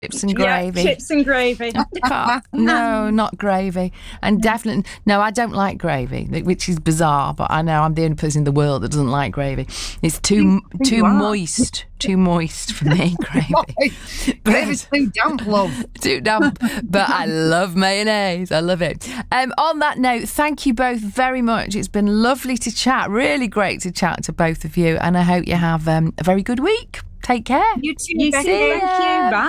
chips and gravy. Chips and gravy. No, not gravy. And definitely, no, I don't like gravy, which is bizarre, but I know I'm the only person in the world that doesn't like gravy. It's too moist. Too moist for me, gravy. Gravy's too damp, love. Too damp. But I love mayonnaise. I love it. On that note, thank you both very much. It's been lovely to chat. Really great to chat to both of you. And I hope you have a very good week. Take care. You too, Becky. Thank you. Bye.